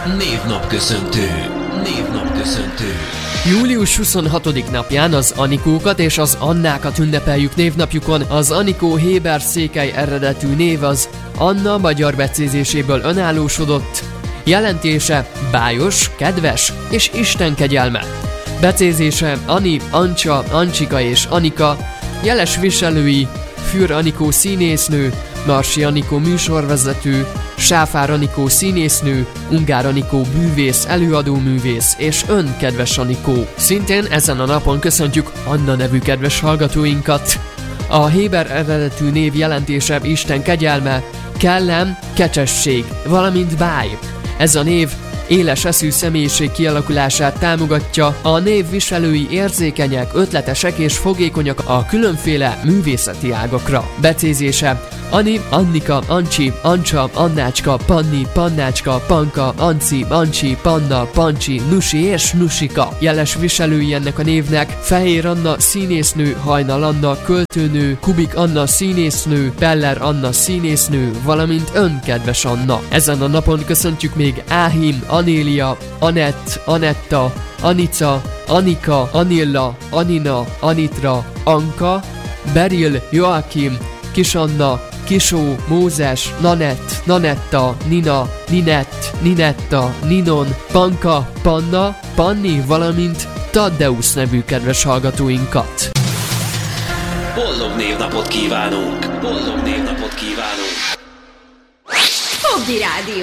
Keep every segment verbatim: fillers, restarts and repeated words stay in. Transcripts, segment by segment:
Névnapköszöntő. Névnapköszöntő. július huszonhatodika napján az Anikókat és az Annákat ünnepeljük névnapjukon. Az Anikó héber székely eredetű név, az Anna magyar becézéséből önállósodott. Jelentése bájos, kedves és Isten kegyelme. Becézése Ani, Ancsa, Ancsika és Anika. Jeles viselői Für Anikó színésznő, Marsi Anikó műsorvezető, Sáfár Anikó színésznő, Ungár Anikó bűvész, előadóművész és ön, kedves Anikó. Szintén ezen a napon köszöntjük Anna nevű kedves hallgatóinkat. A héber eredetű név jelentése Isten kegyelme, kellem, kecsesség, valamint báj. Ez a név éles eszű személyiség kialakulását támogatja, a név viselői érzékenyek, ötletesek és fogékonyak a különféle művészeti ágakra. Becézése Ani, Annika, Ancsi, Ancsa, Annácska, Panni, Pannácska, Panka, Anci, Ancsi, Panna, Pancsi, Nusi és Nusika. Jeles viselői ennek a névnek Fehér Anna színésznő, Hajnal Anna költőnő, Kubik Anna színésznő, Peller Anna színésznő, valamint ön, kedves Anna. Ezen a napon köszöntjük még Áhim, Anélia, Anett, Anetta, Anica, Anika, Anilla, Anina, Anitra, Anka, Beril, Joakim, Kisanna, Kisó, Mózes, Nanett, Nanetta, Nina, Ninett, Ninetta, Ninon, Panka, Panna, Panni, valamint Taddeusz nevű kedves hallgatóinkat. Boldog névnapot kívánunk! Boldog névnapot kívánunk! Hobby Rádió,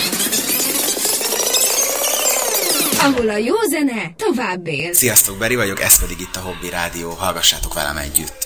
ahol a jó zene tovább él. Sziasztok, Beri vagyok, ez pedig itt a Hobby Rádió, hallgassátok velem együtt.